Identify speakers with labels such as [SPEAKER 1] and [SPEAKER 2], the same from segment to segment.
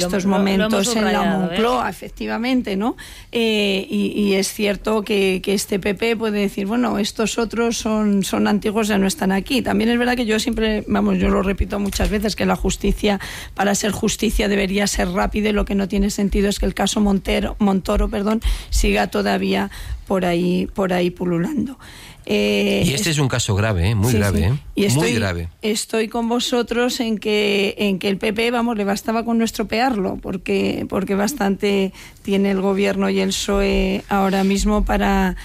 [SPEAKER 1] estos momentos en la Moncloa, efectivamente, ¿no? Y es cierto que este PP puede decir, bueno, estos otros son antiguos, ya no están aquí. También es verdad que yo siempre, yo lo repito muchas veces, que la justicia, para ser justicia, debería ser rápida, y lo que no tiene sentido es que el caso Montoro, siga todavía por ahí pululando.
[SPEAKER 2] Y este es un caso grave, muy grave.
[SPEAKER 1] Y
[SPEAKER 2] muy grave.
[SPEAKER 1] Estoy con vosotros en que el PP, le bastaba con no estropearlo, porque bastante tiene el gobierno y el PSOE ahora mismo para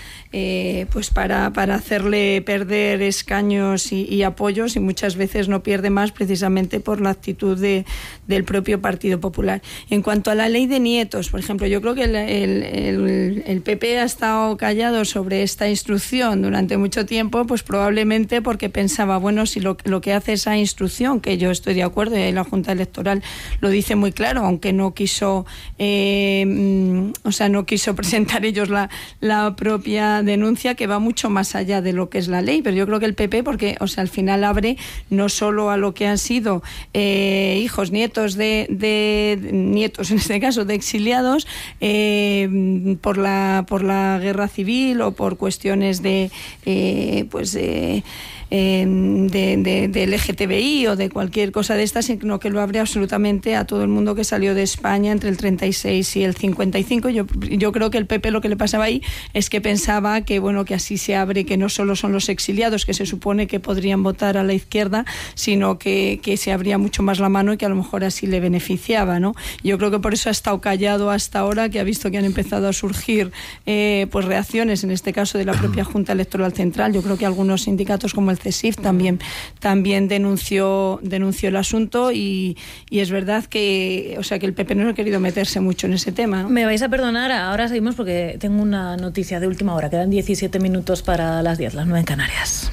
[SPEAKER 1] hacerle perder escaños y apoyos, y muchas veces no pierde más precisamente por la actitud del propio Partido Popular. En cuanto a la ley de nietos, por ejemplo, yo creo que el PP ha estado callado sobre esta instrucción durante mucho tiempo, pues probablemente porque pensaba, bueno, si lo que hace esa instrucción, que yo estoy de acuerdo, y la Junta Electoral lo dice muy claro, aunque no quiso presentar ellos la propia denuncia, que va mucho más allá de lo que es la ley. Pero yo creo que el PP, porque al final abre no solo a lo que han sido hijos, nietos nietos, en este caso, de exiliados por la guerra civil o por cuestiones de LGTBI o de cualquier cosa de estas, sino que lo abre absolutamente a todo el mundo que salió de España entre el 36 y el 55. Yo creo que el PP lo que le pasaba ahí es que pensaba que así se abre, que no solo son los exiliados, que se supone que podrían votar a la izquierda, sino que se abría mucho más la mano y que a lo mejor así le beneficiaba, ¿no? Yo creo que por eso ha estado callado hasta ahora, que ha visto que han empezado a surgir reacciones, en este caso de la propia Junta Electoral Central. Yo creo que algunos sindicatos como el CESIF también denunció el asunto, y es verdad que el PP no ha querido meterse mucho en ese tema, ¿no?
[SPEAKER 3] Me vais a perdonar, ahora seguimos porque tengo una noticia de última hora. Quedan 17 minutos para las 10, las 9 en Canarias.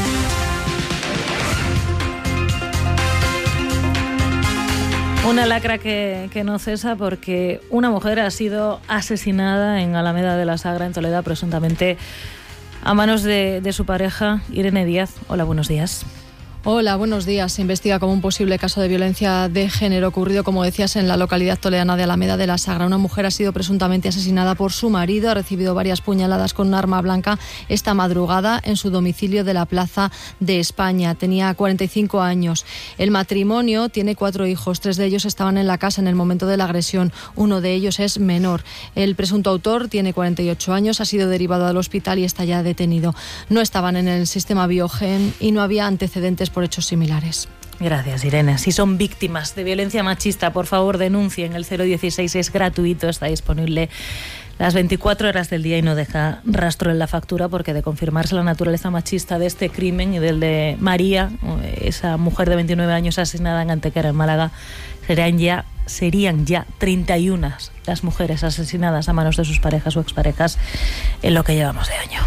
[SPEAKER 3] Una lacra que no cesa, porque una mujer ha sido asesinada en Alameda de la Sagra, en Toledo, presuntamente a manos de su pareja, Irene Díaz. Hola, buenos días.
[SPEAKER 4] Hola, buenos días. Se investiga como un posible caso de violencia de género ocurrido, como decías, en la localidad toledana de Alameda de la Sagra. Una mujer ha sido presuntamente asesinada por su marido. Ha recibido varias puñaladas con un arma blanca esta madrugada en su domicilio de la Plaza de España. Tenía 45 años. El matrimonio tiene 4 hijos. 3 de ellos estaban en la casa en el momento de la agresión. Uno de ellos es menor. El presunto autor tiene 48 años. Ha sido derivado al hospital y está ya detenido. No estaban en el sistema Biogen y no había antecedentes por hechos similares.
[SPEAKER 3] Gracias, Irene. Si son víctimas de violencia machista, por favor denuncien. El 016 es gratuito, está disponible las 24 horas del día y no deja rastro en la factura, porque de confirmarse la naturaleza machista de este crimen y del de María, esa mujer de 29 años asesinada en Antequera, en Málaga, serían ya 31 las mujeres asesinadas a manos de sus parejas o exparejas en lo que llevamos de año.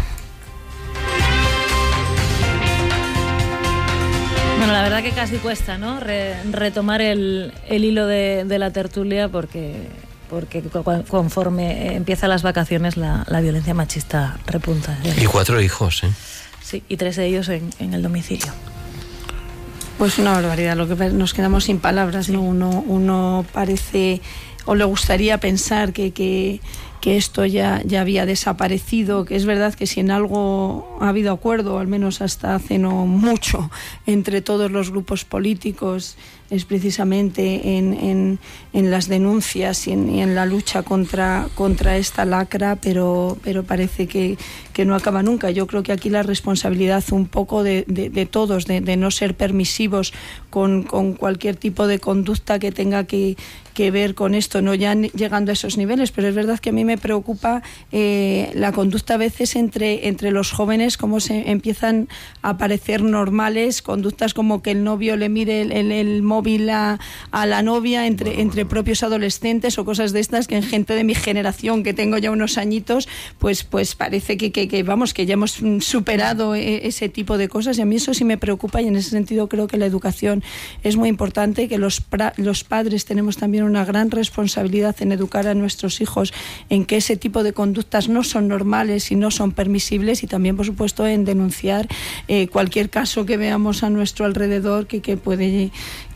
[SPEAKER 3] Bueno, la verdad que casi cuesta, ¿no?, retomar el hilo de la tertulia, porque conforme empiezan las vacaciones la violencia machista repunta.
[SPEAKER 2] Y 4 hijos, ¿eh?
[SPEAKER 3] Sí, y 3 de ellos en el domicilio.
[SPEAKER 1] Pues una barbaridad, lo que nos quedamos sin palabras, ¿no? Uno parece, o le gustaría pensar que esto ya había desaparecido, que es verdad que si en algo ha habido acuerdo, al menos hasta hace no mucho, entre todos los grupos políticos, es precisamente en las denuncias y en la lucha contra esta lacra, pero parece que no acaba nunca. Yo creo que aquí la responsabilidad un poco de todos, de no ser permisivos con cualquier tipo de conducta que tenga que ver con esto, no ya llegando a esos niveles, pero es verdad que a mí me preocupa la conducta a veces entre los jóvenes, cómo se empiezan a parecer normales, conductas como que el novio le mire el móvil a la novia entre propios adolescentes, o cosas de estas que en gente de mi generación, que tengo ya unos añitos, pues parece que ya hemos superado ese tipo de cosas, y a mí eso sí me preocupa, y en ese sentido creo que la educación es muy importante, que los padres tenemos también una gran responsabilidad en educar a nuestros hijos en que ese tipo de conductas no son normales y no son permisibles, y también, por supuesto, en denunciar cualquier caso que veamos a nuestro alrededor que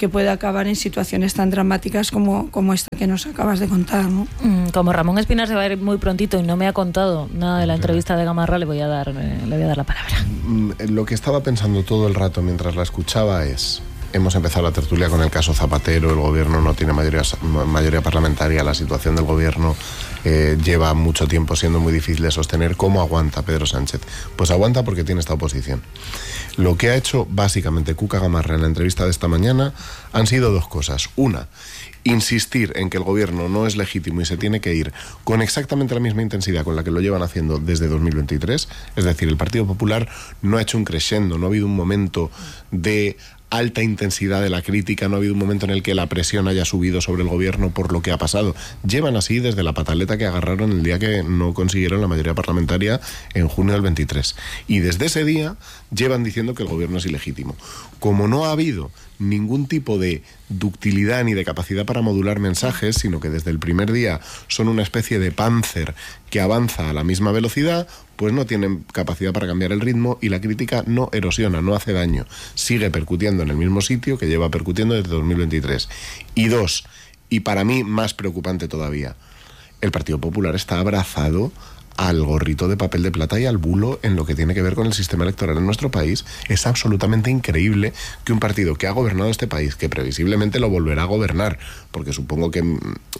[SPEAKER 1] puede acabar en situaciones tan dramáticas como esta que nos acabas de contar, ¿no?
[SPEAKER 3] Como Ramón Espinar se va a ir muy prontito y no me ha contado nada de la entrevista de Gamarra, le voy a dar la palabra.
[SPEAKER 5] Lo que estaba pensando todo el rato mientras la escuchaba es: hemos empezado la tertulia con el caso Zapatero, el gobierno no tiene mayoría parlamentaria, la situación del gobierno lleva mucho tiempo siendo muy difícil de sostener. ¿Cómo aguanta Pedro Sánchez? Pues aguanta porque tiene esta oposición. Lo que ha hecho básicamente Cuca Gamarra en la entrevista de esta mañana han sido dos cosas. Una, insistir en que el gobierno no es legítimo y se tiene que ir con exactamente la misma intensidad con la que lo llevan haciendo desde 2023. Es decir, el Partido Popular no ha hecho un crescendo, no ha habido un momento de alta intensidad de la crítica, no ha habido un momento en el que la presión haya subido sobre el gobierno por lo que ha pasado. Llevan así desde la pataleta que agarraron el día que no consiguieron la mayoría parlamentaria en junio del 23. Y desde ese día llevan diciendo que el gobierno es ilegítimo. Como no ha habido ningún tipo de ductilidad ni de capacidad para modular mensajes, sino que desde el primer día son una especie de Panzer que avanza a la misma velocidad, pues no tienen capacidad para cambiar el ritmo y la crítica no erosiona, no hace daño. Sigue percutiendo en el mismo sitio que lleva percutiendo desde 2023. Y dos, y para mí más preocupante todavía, el Partido Popular está abrazado al gorrito de papel de plata y al bulo en lo que tiene que ver con el sistema electoral en nuestro país. Es absolutamente increíble que un partido que ha gobernado este país, que previsiblemente lo volverá a gobernar, porque supongo que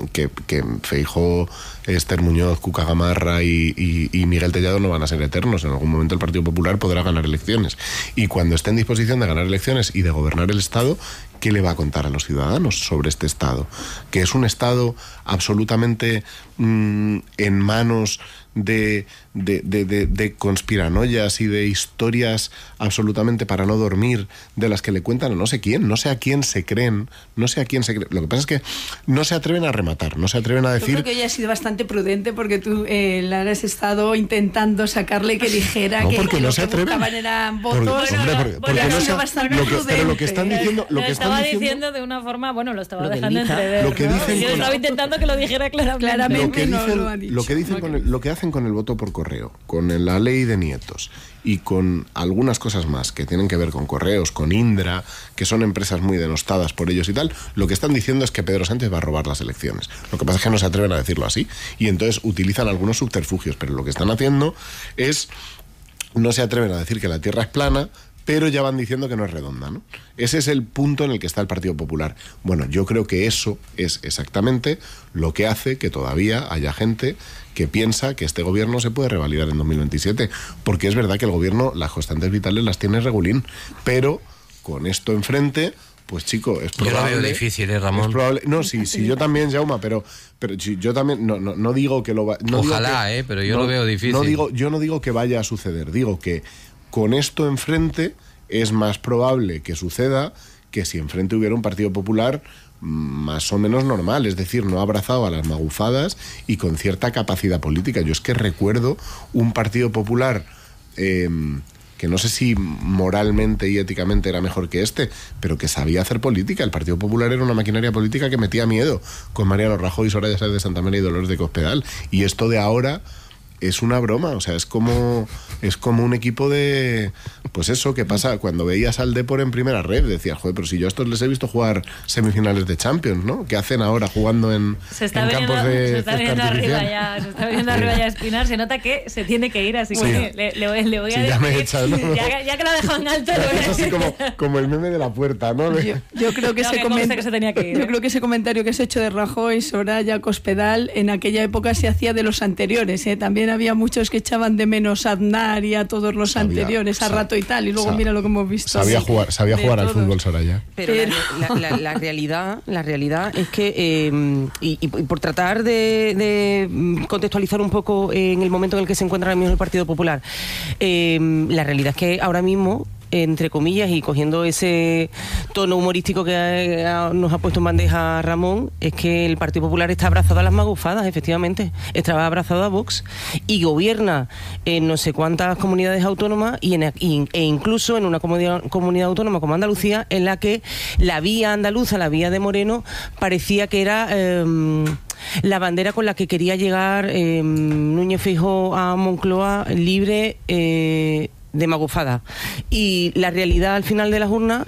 [SPEAKER 5] Feijóo, Esther Muñoz, Cuca Gamarra y Miguel Tellado no van a ser eternos. En algún momento el Partido Popular podrá ganar elecciones. Y cuando esté en disposición de ganar elecciones y de gobernar el Estado, ¿qué le va a contar a los ciudadanos sobre este Estado? Que es un Estado absolutamente en manos de conspiranoias y de historias absolutamente para no dormir, de las que le cuentan a no sé quién, no sé a quién se creen. Lo que pasa es que no se atreven a rematar, no se atreven a decir...
[SPEAKER 1] Yo creo que ella ha sido bastante prudente, porque tú la has estado intentando sacarle que dijera
[SPEAKER 5] no,
[SPEAKER 1] que
[SPEAKER 5] porque no
[SPEAKER 1] lo
[SPEAKER 5] se
[SPEAKER 1] que
[SPEAKER 5] atreven.
[SPEAKER 1] buscaban eran votos.
[SPEAKER 5] Porque no se
[SPEAKER 1] bastante
[SPEAKER 5] pero lo que están diciendo...
[SPEAKER 3] Lo estaba diciendo de una forma, lo estaba dejando entrever.
[SPEAKER 5] Lo que dicen
[SPEAKER 3] yo estaba intentando que lo dijera claramente.
[SPEAKER 5] Lo que hacen con el voto por correo, con la ley de nietos y con algunas cosas más que tienen que ver con correos, con Indra, que son empresas muy denostadas por ellos y tal, lo que están diciendo es que Pedro Sánchez va a robar las elecciones. Lo que pasa es que no se atreven a decirlo así y entonces utilizan algunos subterfugios, pero lo que están haciendo es... no se atreven a decir que la Tierra es plana, pero ya van diciendo que no es redonda, ¿no? Ese es el punto en el que está el Partido Popular. Bueno, yo creo que eso es exactamente lo que hace que todavía haya gente que piensa que este gobierno se puede revalidar en 2027, porque es verdad que el gobierno las constantes vitales las tiene regulín, pero con esto enfrente... Pues chico, es probable...
[SPEAKER 2] Yo lo veo difícil, Ramón.
[SPEAKER 5] Es probable, no, sí, yo también, Jaume, pero yo también no digo que lo va... No
[SPEAKER 2] ojalá, pero yo lo veo difícil.
[SPEAKER 5] Yo no digo que vaya a suceder, digo que con esto enfrente es más probable que suceda que si enfrente hubiera un Partido Popular más o menos normal, es decir, no abrazado a las magufadas y con cierta capacidad política. Yo es que recuerdo un Partido Popular... que no sé si moralmente y éticamente era mejor que este, pero que sabía hacer política. El Partido Popular era una maquinaria política que metía miedo, con Mariano Rajoy, Soraya Sáenz de Santamaría y Dolores de Cospedal. Y esto de ahora es una broma, o sea, es como un equipo de... Pues eso, que pasa cuando veías al Depor en primera red, decías, joder, pero si yo a estos les he visto jugar semifinales de Champions, ¿no? ¿Qué hacen ahora jugando en campos de
[SPEAKER 3] se está viendo arriba ya Espinar, se nota que se tiene que ir, así
[SPEAKER 5] sí.
[SPEAKER 3] Que le voy a
[SPEAKER 5] sí, ya me he echado, ¿no?
[SPEAKER 3] ya que lo ha dejado en alto, le voy a decir.
[SPEAKER 5] Así como el meme de la puerta, ¿no?
[SPEAKER 1] Yo creo que ese comentario que se ha hecho de Rajoy, Soraya, Cospedal, en aquella época se hacía de los anteriores, ¿eh? También había muchos que echaban de menos a Aznar y a todos los anteriores, a Rato y tal, y luego mira lo que hemos visto.
[SPEAKER 5] Sabía jugar al fútbol, Soraya.
[SPEAKER 6] Pero la realidad es que, y por tratar de contextualizar un poco en el momento en el que se encuentra ahora mismo el Partido Popular, la realidad es que ahora mismo, entre comillas, y cogiendo ese tono humorístico que nos ha puesto en bandeja Ramón, es que el Partido Popular está abrazado a las magufadas, efectivamente, está abrazado a Vox y gobierna en no sé cuántas comunidades autónomas e incluso en una comunidad autónoma como Andalucía, en la que la vía andaluza, la vía de Moreno, parecía que era la bandera con la que quería llegar Núñez Feijóo a Moncloa libre de magufada. Y la realidad al final de las urnas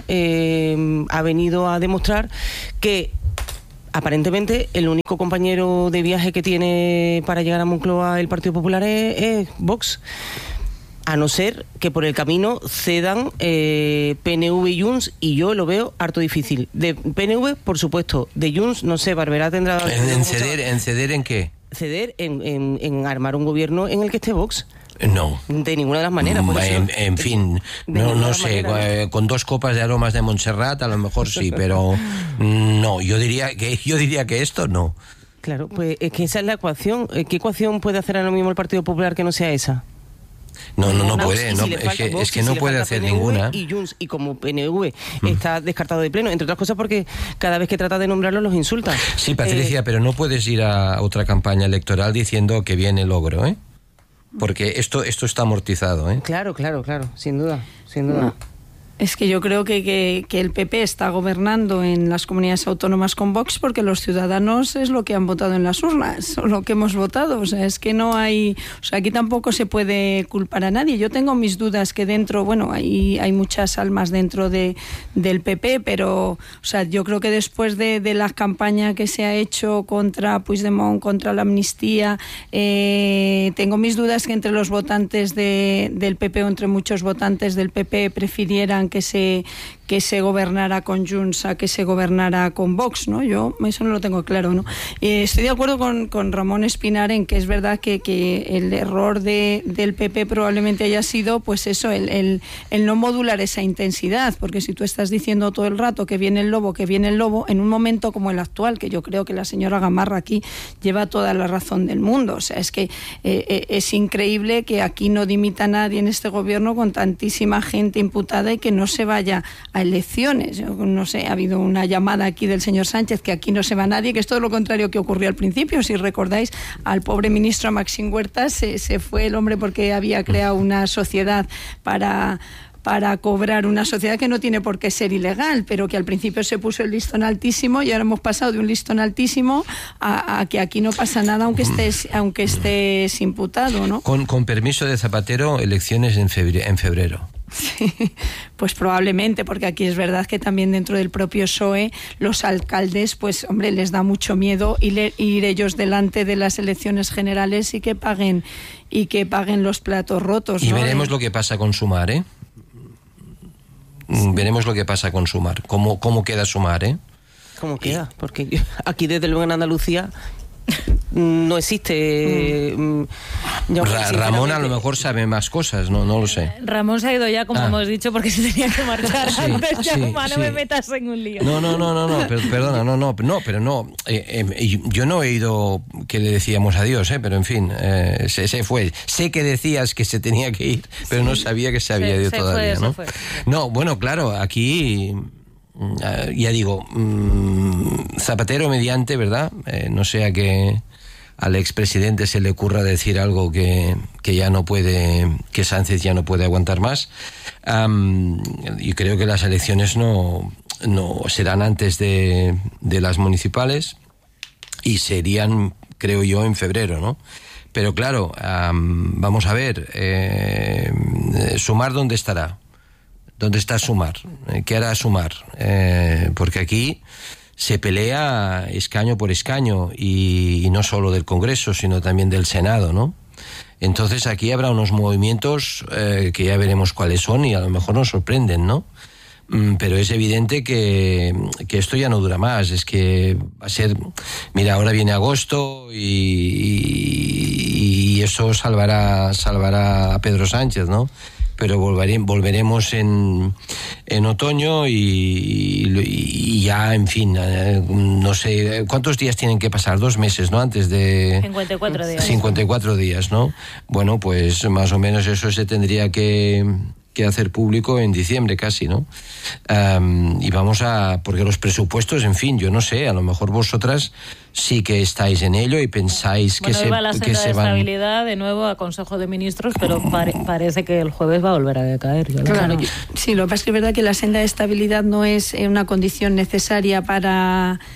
[SPEAKER 6] ha venido a demostrar que aparentemente el único compañero de viaje que tiene para llegar a Moncloa el Partido Popular es Vox. A no ser que por el camino cedan PNV y Junts, y yo lo veo harto difícil. De PNV, por supuesto. De Junts, no sé, Barberá tendrá...
[SPEAKER 2] ¿En ceder en qué?
[SPEAKER 6] Ceder en armar un gobierno en el que esté Vox.
[SPEAKER 2] No.
[SPEAKER 6] De ninguna de las maneras.
[SPEAKER 2] En fin, no sé, con 2 copas de aromas de Montserrat a lo mejor sí, pero no, yo diría que esto no.
[SPEAKER 6] Claro, pues es que esa es la ecuación. ¿Qué ecuación puede hacer ahora mismo el Partido Popular que no sea esa?
[SPEAKER 2] No puede, es que no puede hacer
[SPEAKER 6] PNV
[SPEAKER 2] ninguna.
[SPEAKER 6] Y Junts, y como PNV está descartado de pleno, entre otras cosas porque cada vez que trata de nombrarlo los insulta.
[SPEAKER 2] Sí, Patricia, pero no puedes ir a otra campaña electoral diciendo que viene logro, ¿eh? Porque esto está amortizado, ¿eh?
[SPEAKER 6] Claro, sin duda. No.
[SPEAKER 1] Es que yo creo que el PP está gobernando en las comunidades autónomas con Vox porque los ciudadanos es lo que han votado en las urnas, o lo que hemos votado. O sea, es que no hay... O sea, aquí tampoco se puede culpar a nadie. Yo tengo mis dudas que dentro... Bueno, hay muchas almas dentro del PP, pero... O sea, yo creo que después de la campaña que se ha hecho contra Puigdemont, contra la amnistía, tengo mis dudas que entre los votantes del PP o entre muchos votantes del PP prefirieran que se gobernara con Junts a que se gobernara con Vox, ¿no? Yo eso no lo tengo claro, ¿no? Estoy de acuerdo con Ramón Espinar en que es verdad que el error del PP probablemente haya sido, pues eso, el no modular esa intensidad, porque si tú estás diciendo todo el rato que viene el lobo, en un momento como el actual, que yo creo que la señora Gamarra aquí lleva toda la razón del mundo, o sea, es que es increíble que aquí no dimita nadie en este gobierno con tantísima gente imputada y que no se vaya a elecciones. Yo no sé, ha habido una llamada aquí del señor Sánchez que aquí no se va nadie, que es todo lo contrario que ocurrió al principio. Si recordáis, al pobre ministro Maxim Huerta se fue el hombre porque había creado una sociedad para cobrar, una sociedad que no tiene por qué ser ilegal, pero que al principio se puso el listón altísimo y ahora hemos pasado de un listón altísimo a que aquí no pasa nada aunque estés imputado, ¿no?
[SPEAKER 2] Con permiso de Zapatero, elecciones en febrero.
[SPEAKER 1] Sí, pues probablemente, porque aquí es verdad que también dentro del propio PSOE los alcaldes, pues hombre, les da mucho miedo ir ellos delante de las elecciones generales y que paguen los platos rotos, ¿no?
[SPEAKER 2] Y veremos lo que pasa con Sumar, ¿eh? Veremos lo que pasa con Sumar, cómo queda Sumar, ¿eh?
[SPEAKER 6] ¿Cómo queda? Porque aquí desde luego en Andalucía no existe.
[SPEAKER 2] Ramón a lo mejor sabe más cosas, no lo sé.
[SPEAKER 3] Ramón se ha ido ya, como hemos dicho, porque se tenía que marchar antes. No me metas en un lío.
[SPEAKER 2] No, perdona, pero no. Yo no he oído que le decíamos adiós, pero en fin, se fue. Sé que decías que se tenía que ir, pero no sabía que se había ido todavía, ¿no? Se fue. No, bueno, claro, aquí... ya digo, Zapatero mediante, ¿verdad? No sea que al expresidente se le ocurra decir algo que ya no puede, que Sánchez ya no puede aguantar más. Yo creo que las elecciones no serán antes de las municipales y serían, creo yo, en febrero, ¿no? Pero claro, vamos a ver, Sumar, ¿dónde estará? ¿Dónde está Sumar? ¿Qué hará Sumar? Porque aquí se pelea escaño por escaño y no solo del Congreso, sino también del Senado, ¿no? Entonces aquí habrá unos movimientos que ya veremos cuáles son y a lo mejor nos sorprenden, ¿no? Pero es evidente que esto ya no dura más. Es que va a ser... Mira, ahora viene agosto y eso salvará a Pedro Sánchez, ¿no? Pero volveremos en otoño y ya, en fin, no sé, ¿cuántos días tienen que pasar? 2 meses, ¿no? Antes de...
[SPEAKER 3] 54 días.
[SPEAKER 2] 54 días, ¿no? Bueno, pues más o menos eso se tendría que hacer público en diciembre casi, ¿no? Y vamos porque los presupuestos, en fin, yo no sé, a lo mejor vosotras sí que estáis en ello y pensáis que se van...
[SPEAKER 3] la senda de estabilidad de nuevo a Consejo de Ministros, pero parece que el jueves va a volver a decaer.
[SPEAKER 1] Claro, sí, lo que pasa es que es verdad que la senda de estabilidad no es una condición necesaria para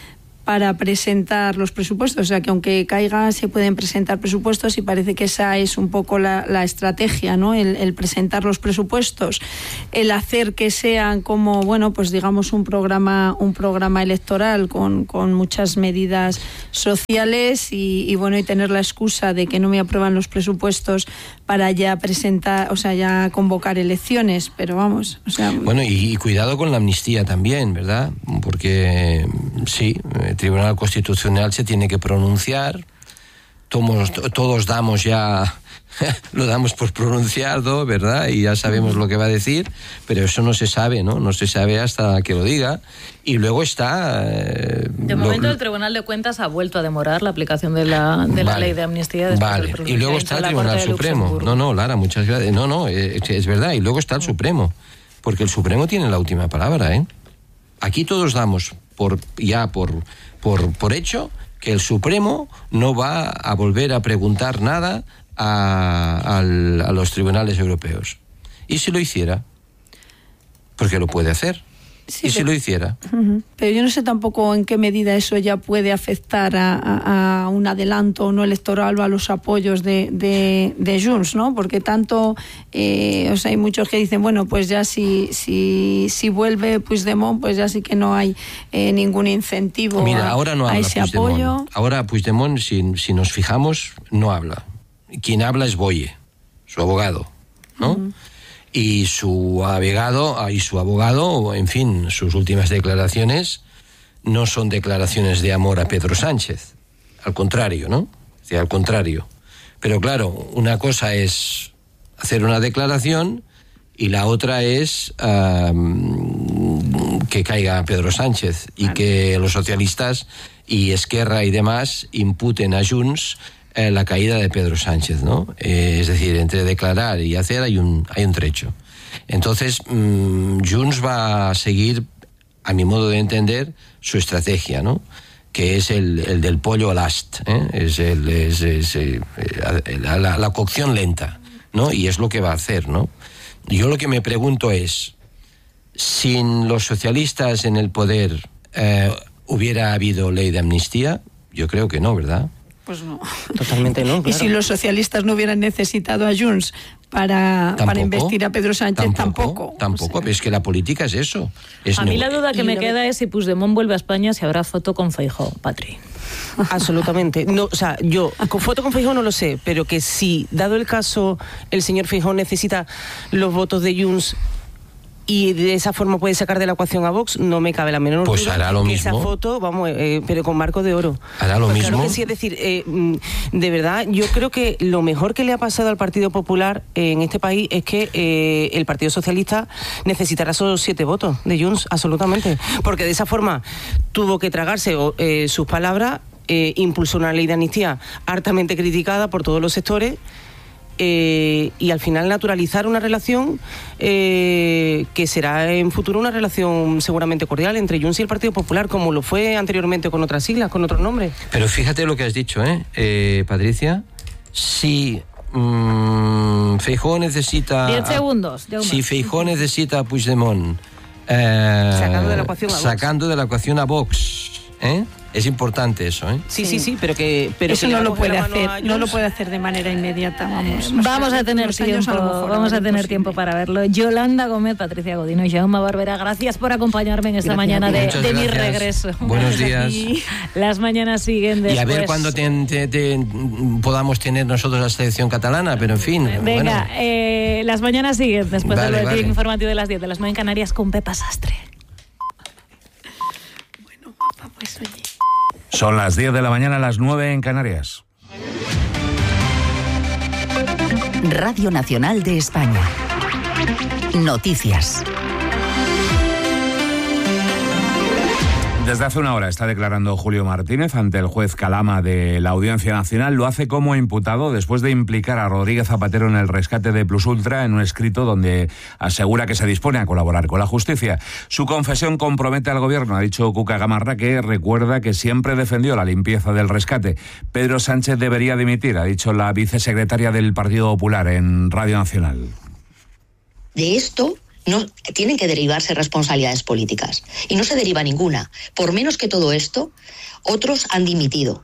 [SPEAKER 1] para presentar los presupuestos. O sea, que aunque caiga, se pueden presentar presupuestos y parece que esa es un poco la estrategia, ¿no? El presentar los presupuestos, el hacer que sean como, bueno, pues digamos un programa electoral con muchas medidas sociales y bueno, y tener la excusa de que no me aprueban los presupuestos para ya presentar, o sea, ya convocar elecciones, pero vamos, o sea...
[SPEAKER 2] Bueno, y cuidado con la amnistía también, ¿verdad? Porque sí, el Tribunal Constitucional se tiene que pronunciar, todos damos ya... lo damos por pronunciado, ¿verdad? Y ya sabemos lo que va a decir, pero eso no se sabe, ¿no? No se sabe hasta que lo diga. Y luego está...
[SPEAKER 3] de momento el Tribunal de Cuentas ha vuelto a demorar la aplicación de la ley de amnistía.
[SPEAKER 2] Vale, y luego está el Tribunal Supremo. No, Lara, muchas gracias. No, es verdad. Y luego está el Supremo, porque el Supremo tiene la última palabra, ¿eh? Aquí todos damos por hecho que el Supremo no va a volver a preguntar nada a los tribunales europeos. ¿Y si lo hiciera? Porque lo puede hacer. Sí, ¿y si lo hiciera?
[SPEAKER 1] Pero yo no sé tampoco en qué medida eso ya puede afectar a un adelanto no electoral o a los apoyos de Junts, ¿no? Porque tanto, o sea, hay muchos que dicen, bueno, pues ya si vuelve Puigdemont, pues ya sí que no hay ningún incentivo.
[SPEAKER 2] Mira, ahora no habla
[SPEAKER 1] ese
[SPEAKER 2] Puigdemont.
[SPEAKER 1] Apoyo.
[SPEAKER 2] Ahora Puigdemont, si nos fijamos, no habla. Quien habla es Boye, su abogado, ¿no? Y su abogado, en fin, sus últimas declaraciones no son declaraciones de amor a Pedro Sánchez, al contrario, ¿no? O sea, al contrario. Pero claro, una cosa es hacer una declaración y la otra es que caiga Pedro Sánchez y que los socialistas y Esquerra y demás imputen a Junts la caída de Pedro Sánchez, ¿no? Es decir, entre declarar y hacer hay un trecho. Entonces, Junts va a seguir, a mi modo de entender, su estrategia, ¿no? Que es el del pollo al ast, ¿eh? Es la cocción lenta, ¿no? Y es lo que va a hacer, ¿no? Yo lo que me pregunto es, sin los socialistas en el poder, ¿hubiera habido ley de amnistía? Yo creo que no, ¿verdad?
[SPEAKER 1] Pues no.
[SPEAKER 6] Totalmente no, claro.
[SPEAKER 1] Y si los socialistas no hubieran necesitado a Junts para investir a Pedro Sánchez, tampoco.
[SPEAKER 2] Tampoco, o sea, es que la política es eso.
[SPEAKER 3] A mí la duda que me queda es si Puigdemont vuelve a España, si habrá foto con Feijóo, Patri.
[SPEAKER 6] Absolutamente. No, o sea, yo con foto con Feijóo no lo sé, pero que si, dado el caso, el señor Feijóo necesita los votos de Junts y de esa forma puede sacar de la ecuación a Vox, no me cabe la menor duda.
[SPEAKER 2] Pues hará lo mismo.
[SPEAKER 6] Esa foto, vamos, pero con marco de oro.
[SPEAKER 2] Hará lo mismo.
[SPEAKER 6] Claro que sí, es decir, de verdad, yo creo que lo mejor que le ha pasado al Partido Popular en este país es que el Partido Socialista necesitará esos 7 votos de Junts, absolutamente. Porque de esa forma tuvo que tragarse sus palabras, impulsó una ley de amnistía hartamente criticada por todos los sectores. Y al final naturalizar una relación que será en futuro una relación seguramente cordial entre Junts y el Partido Popular, como lo fue anteriormente con otras siglas, con otros nombres.
[SPEAKER 2] Pero fíjate lo que has dicho, Patricia. Si Feijóo necesita...
[SPEAKER 3] 10 segundos.
[SPEAKER 2] Si Feijóo necesita a Puigdemont
[SPEAKER 6] sacando de la ecuación a Vox,
[SPEAKER 2] es importante eso, ¿eh?
[SPEAKER 6] Sí, pero
[SPEAKER 1] eso no lo puede hacer, no lo puede hacer de manera inmediata, vamos.
[SPEAKER 3] Vamos a tener tiempo para verlo. Yolanda Gómez, Patricia Godino y Jaume Barbera, gracias por acompañarme en esta mañana de mi regreso.
[SPEAKER 2] Buenos días.
[SPEAKER 3] Las mañanas siguen después.
[SPEAKER 2] Y a ver cuándo podamos tener nosotros la selección catalana, pero en fin.
[SPEAKER 3] Venga, las mañanas siguen después del boletín informativo de las 10 de las 9 en Canarias con Pepa Sastre.
[SPEAKER 1] Bueno, papá, pues oye.
[SPEAKER 7] Son las 10 de la mañana, las 9 en Canarias.
[SPEAKER 8] Radio Nacional de España. Noticias.
[SPEAKER 7] Desde hace una hora está declarando Julio Martínez ante el juez Calama de la Audiencia Nacional. Lo hace como imputado después de implicar a Rodríguez Zapatero en el rescate de Plus Ultra en un escrito donde asegura que se dispone a colaborar con la justicia. Su confesión compromete al gobierno, ha dicho Cuca Gamarra, que recuerda que siempre defendió la limpieza del rescate. Pedro Sánchez debería dimitir, ha dicho la vicesecretaria del Partido Popular en Radio Nacional.
[SPEAKER 9] De esto no tienen que derivarse responsabilidades políticas. Y no se deriva ninguna. Por menos que todo esto, otros han dimitido.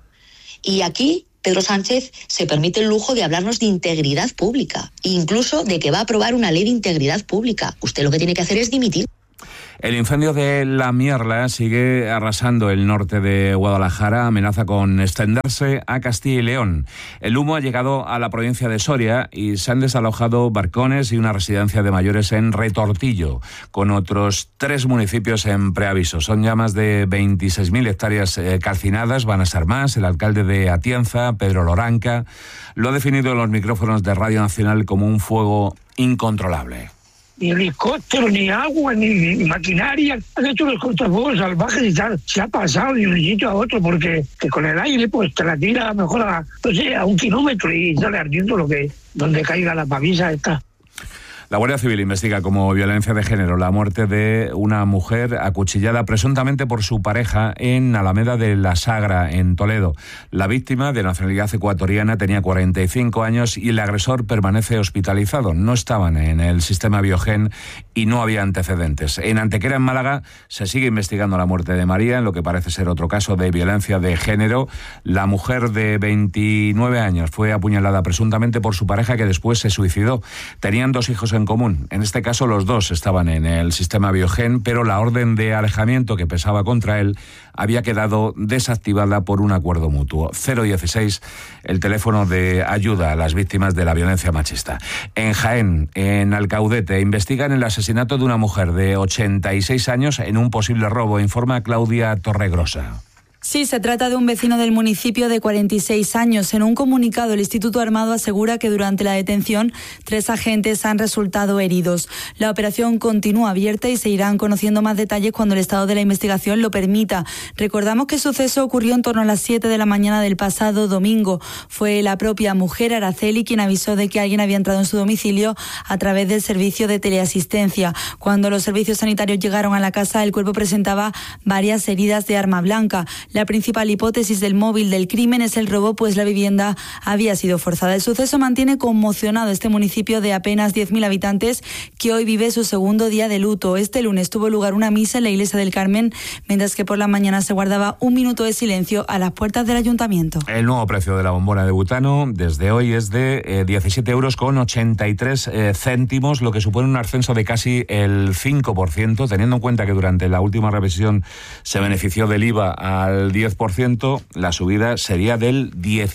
[SPEAKER 9] Y aquí Pedro Sánchez se permite el lujo de hablarnos de integridad pública, e incluso de que va a aprobar una ley de integridad pública. Usted lo que tiene que hacer es dimitir.
[SPEAKER 7] El incendio de La Mierla sigue arrasando el norte de Guadalajara, amenaza con extenderse a Castilla y León. El humo ha llegado a la provincia de Soria y se han desalojado barcones y una residencia de mayores en Retortillo, con otros 3 municipios en preaviso. Son ya más de 26.000 hectáreas calcinadas, van a ser más. El alcalde de Atienza, Pedro Loranca, lo ha definido en los micrófonos de Radio Nacional como un fuego incontrolable.
[SPEAKER 10] Ni helicóptero, ni agua, ni maquinaria. Han hecho los cortafuegos salvajes y tal. Se ha pasado de un sitio a otro porque que con el aire pues te la tira mejor a 1 kilómetro y sale ardiendo donde caiga la pavisa esta.
[SPEAKER 7] La Guardia Civil investiga como violencia de género la muerte de una mujer acuchillada presuntamente por su pareja en Alameda de la Sagra, en Toledo. La víctima, de nacionalidad ecuatoriana, tenía 45 años y el agresor permanece hospitalizado. No estaban en el sistema Biogen y no había antecedentes. En Antequera, en Málaga, se sigue investigando la muerte de María, en lo que parece ser otro caso de violencia de género. La mujer de 29 años fue apuñalada presuntamente por su pareja, que después se suicidó. Tenían 2 hijos en común. En este caso los 2 estaban en el sistema Biogen, pero la orden de alejamiento que pesaba contra él había quedado desactivada por un acuerdo mutuo. 016, el teléfono de ayuda a las víctimas de la violencia machista. En Jaén, en Alcaudete, investigan el asesinato de una mujer de 86 años en un posible robo, informa Claudia Torregrosa.
[SPEAKER 11] Sí, se trata de un vecino del municipio de 46 años. En un comunicado, el Instituto Armado asegura que durante la detención 3 agentes han resultado heridos. La operación continúa abierta y se irán conociendo más detalles cuando el estado de la investigación lo permita. Recordamos que el suceso ocurrió en torno a las 7 de la mañana del pasado domingo. Fue la propia mujer, Araceli, quien avisó de que alguien había entrado en su domicilio a través del servicio de teleasistencia. Cuando los servicios sanitarios llegaron a la casa, el cuerpo presentaba varias heridas de arma blanca. La principal hipótesis del móvil del crimen es el robo, pues la vivienda había sido forzada. El suceso mantiene conmocionado este municipio de apenas 10.000 habitantes, que hoy vive su segundo día de luto. Este lunes tuvo lugar una misa en la iglesia del Carmen, mientras que por la mañana se guardaba un minuto de silencio a las puertas del ayuntamiento.
[SPEAKER 7] El nuevo precio de la bombona de butano desde hoy es de 17,83 €, lo que supone un ascenso de casi el 5%, teniendo en cuenta que durante la última revisión se benefició del IVA al 10%, la subida sería del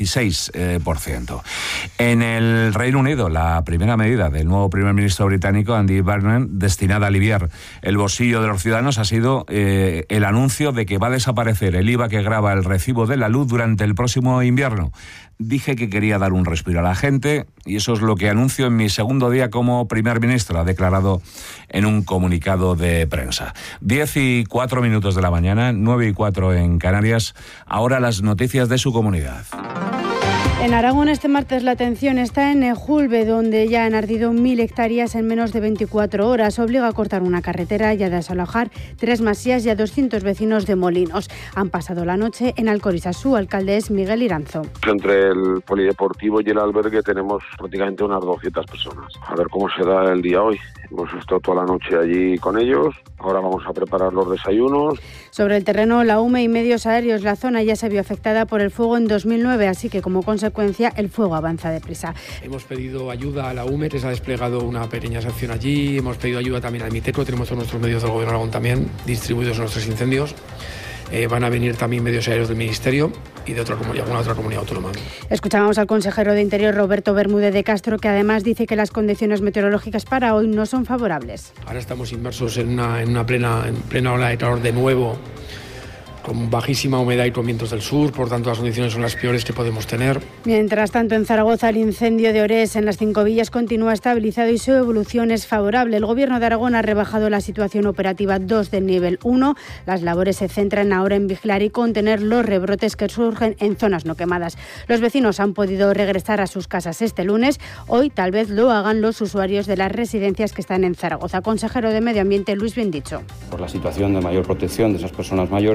[SPEAKER 7] 16%. En el Reino Unido, la primera medida del nuevo primer ministro británico, Andy Burnham, destinada a aliviar el bolsillo de los ciudadanos, ha sido el anuncio de que va a desaparecer el IVA que grava el recibo de la luz durante el próximo invierno. Dije que quería dar un respiro a la gente y eso es lo que anuncio en mi segundo día como primer ministro, ha declarado en un comunicado de prensa. 10:04 de la mañana, 9:04 en Canarias. Ahora las noticias de su comunidad.
[SPEAKER 12] En Aragón este martes la atención está en Ejulbe, donde ya han ardido 1.000 hectáreas en menos de 24 horas. Obliga a cortar una carretera y a desalojar 3 masías y a 200 vecinos de Molinos. Han pasado la noche en Alcoriza. Su alcalde es Miguel Iranzo.
[SPEAKER 13] Entre el polideportivo y el albergue tenemos prácticamente unas 200 personas. A ver cómo se da el día hoy. Hemos estado toda la noche allí con ellos. Ahora vamos a preparar los desayunos.
[SPEAKER 12] Sobre el terreno, la UME y medios aéreos, la zona ya se vio afectada por el fuego en 2009, así que como consecuencia el fuego avanza deprisa.
[SPEAKER 14] Hemos pedido ayuda a la UME, que se ha desplegado una pequeña sección allí. Hemos pedido ayuda también al MITECO, tenemos todos nuestros medios del Gobierno de Aragón también distribuidos en nuestros incendios. Van a venir también medios aéreos del Ministerio y de alguna otra comunidad autónoma.
[SPEAKER 12] Escuchábamos al consejero de Interior, Roberto Bermúdez de Castro, que además dice que las condiciones meteorológicas para hoy no son favorables.
[SPEAKER 14] Ahora estamos inmersos en plena ola de calor de nuevo, con bajísima humedad y con vientos del sur, por tanto las condiciones son las peores que podemos tener.
[SPEAKER 12] Mientras tanto, en Zaragoza, el incendio de Orés en las 5 villas continúa estabilizado y su evolución es favorable. El Gobierno de Aragón ha rebajado la situación operativa 2 del nivel 1. Las labores se centran ahora en vigilar y contener los rebrotes que surgen en zonas no quemadas. Los vecinos han podido regresar a sus casas este lunes. Hoy tal vez lo hagan los usuarios de las residencias que están en Zaragoza. Consejero de Medio Ambiente, Luis Bendicho.
[SPEAKER 15] Por la situación de mayor protección de esas personas mayores y por la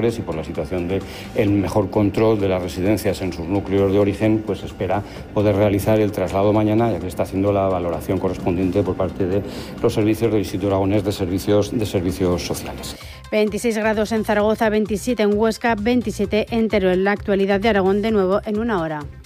[SPEAKER 15] la situación de el mejor control de las residencias en sus núcleos de origen, pues espera poder realizar el traslado mañana, ya que está haciendo la valoración correspondiente por parte de los servicios del Instituto Aragonés de Servicios Sociales.
[SPEAKER 12] 26 grados en Zaragoza, 27 en Huesca, 27 en Teruel. La actualidad de Aragón de nuevo en una hora.